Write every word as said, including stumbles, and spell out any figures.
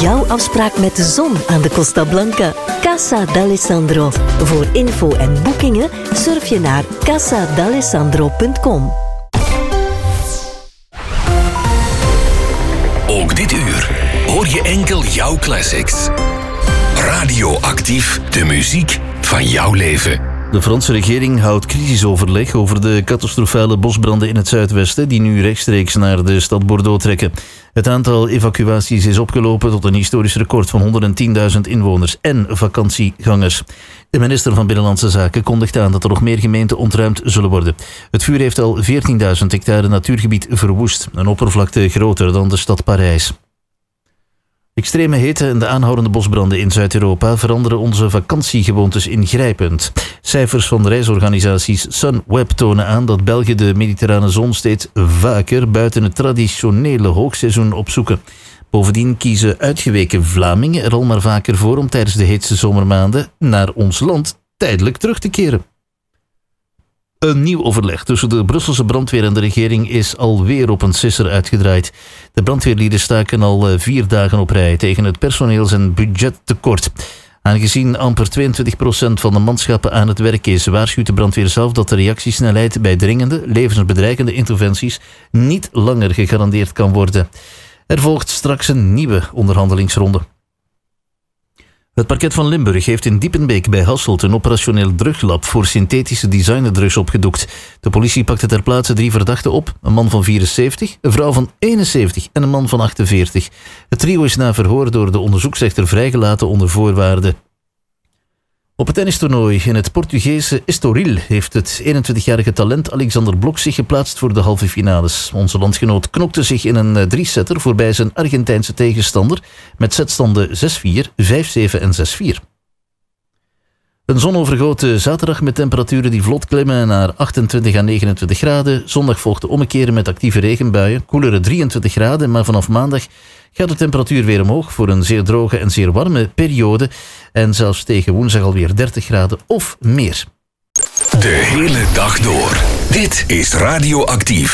jouw afspraak met de zon aan de Costa Blanca. Casa d'Alessandro. Voor info en boekingen surf je naar casa d'alessandro punt com. Ook dit uur hoor je enkel jouw classics. Radioactief, de muziek van jouw leven. De Franse regering houdt crisisoverleg over de catastrofale bosbranden in het zuidwesten die nu rechtstreeks naar de stad Bordeaux trekken. Het aantal evacuaties is opgelopen tot een historisch record van honderdtienduizend inwoners en vakantiegangers. De minister van Binnenlandse Zaken kondigt aan dat er nog meer gemeenten ontruimd zullen worden. Het vuur heeft al veertienduizend hectare natuurgebied verwoest, een oppervlakte groter dan de stad Parijs. Extreme hitte en de aanhoudende bosbranden in Zuid-Europa veranderen onze vakantiegewoontes ingrijpend. Cijfers van reisorganisaties Sunweb tonen aan dat Belgen de mediterrane zon steeds vaker buiten het traditionele hoogseizoen opzoeken. Bovendien kiezen uitgeweken Vlamingen er al maar vaker voor om tijdens de heetste zomermaanden naar ons land tijdelijk terug te keren. Een nieuw overleg tussen de Brusselse brandweer en de regering is alweer op een sisser uitgedraaid. De brandweerlieden staken al vier dagen op rij tegen het personeels- en budgettekort. Aangezien amper tweeëntwintig procent van de manschappen aan het werk is, waarschuwt de brandweer zelf dat de reactiesnelheid bij dringende, levensbedreigende interventies niet langer gegarandeerd kan worden. Er volgt straks een nieuwe onderhandelingsronde. Het parket van Limburg heeft in Diepenbeek bij Hasselt een operationeel druglab voor synthetische designerdrugs opgedoekt. De politie pakte ter plaatse drie verdachten op. Een man van vierenzeventig, een vrouw van eenenzeventig en een man van achtenveertig. Het trio is na verhoor door de onderzoeksrechter vrijgelaten onder voorwaarden. Op het tennistoernooi in het Portugese Estoril heeft het eenentwintigjarige talent Alexander Blok zich geplaatst voor de halve finales. Onze landgenoot knokte zich in een drie-setter voorbij zijn Argentijnse tegenstander met setstanden zes vier, vijf zeven en zes vier. Een zonovergoten zaterdag met temperaturen die vlot klimmen naar achtentwintig à negenentwintig graden. Zondag volgt de ommekeren met actieve regenbuien, koelere drieëntwintig graden, maar vanaf maandag gaat de temperatuur weer omhoog voor een zeer droge en zeer warme periode. En zelfs tegen woensdag alweer dertig graden of meer. De hele dag door. Dit is Radioactief.